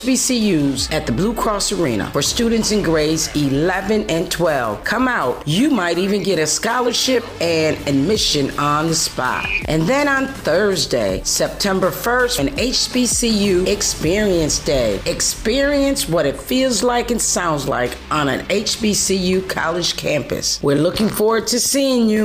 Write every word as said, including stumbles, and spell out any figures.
H B C Us at the Blue Cross Arena for students in grades eleven and twelve. Come out. You might even get a scholarship and admission on the spot. And then on Thursday, September first, an H B C U Experience Day. Experience what it feels like and sounds like on an H B C U college campus. We're looking forward to seeing you.